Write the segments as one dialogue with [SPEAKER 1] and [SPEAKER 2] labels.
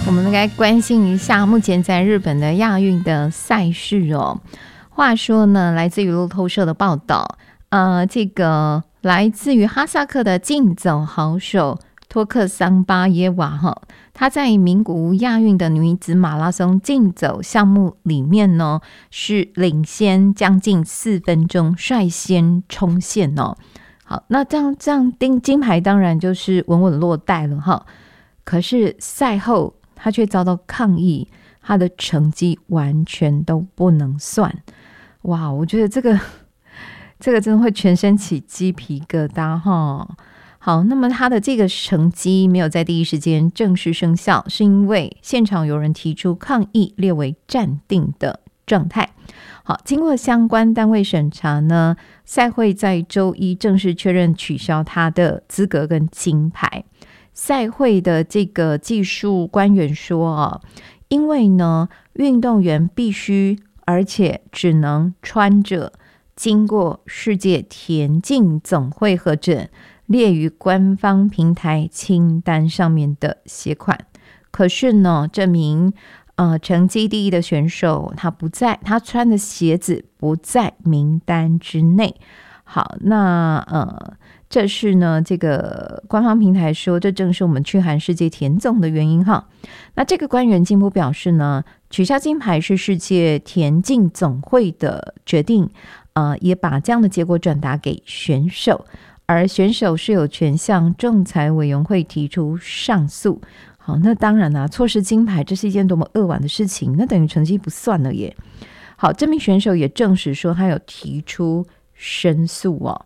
[SPEAKER 1] 我们来关心一下目前在日本的亚运的赛事哦。话说呢，来自于路透社的报道，这个来自于哈萨克的竞走好手托克桑巴耶娃哈，她在名古屋亚运的女子马拉松竞走项目里面呢，是领先将近4分钟，率先冲线哦。好，那这样金牌当然就是稳稳落袋了哈。可是赛后他却遭到抗议，他的成绩完全都不能算。哇，我觉得这个真的会全身起鸡皮疙瘩哈。好，那么他的这个成绩没有在第一时间正式生效，是因为现场有人提出抗议，列为暂定的状态。好，经过相关单位审查呢，赛会在周一正式确认取消他的资格跟金牌。赛会的这个技术官员说因为呢，运动员必须而且只能穿着经过世界田径总会核准列于官方平台清单上面的鞋款。可是呢，这名成绩第一的选手他穿的鞋子不在名单之内。好，那这是呢，这个官方平台说，这正是我们去韩世界田总的原因哈。那这个官员进一步表示呢，取消金牌是世界田径总会的决定，也把这样的结果转达给选手，而选手是有权向仲裁委员会提出上诉。好，那当然啦，错失金牌这是一件多么扼腕的事情，那等于成绩不算了耶。好，这名选手也证实说他有提出申诉哦。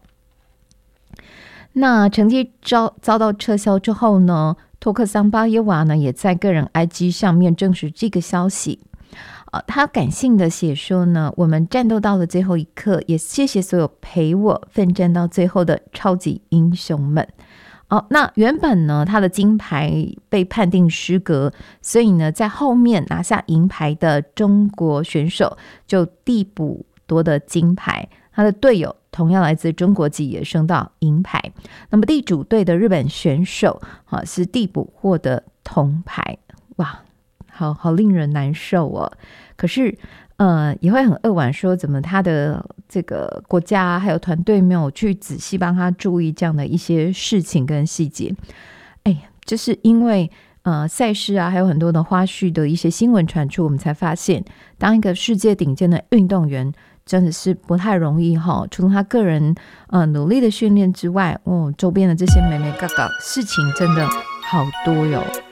[SPEAKER 1] 那成绩遭到撤销之后呢，托克桑巴耶娃呢也在个人 IG 上面证实这个消息。他感性的写说呢，我们战斗到了最后一刻，也谢谢所有陪我奋战到最后的超级英雄们。那原本呢，他的金牌被判定失格，所以呢，在后面拿下银牌的中国选手就递补夺得金牌，他的队友同样来自中国籍也升到银牌。那么地主队的日本选手是递补获得铜牌。哇，好令人难受哦。可是也会很扼腕说，怎么他的这个国家还有团队没有去仔细帮他注意这样的一些事情跟细节。就是因为赛事还有很多的花絮的一些新闻传出，我们才发现当一个世界顶尖的运动员真的是不太容易哈。除了他个人努力的训练之外，周边的这些美美嘎嘎事情真的好多哟。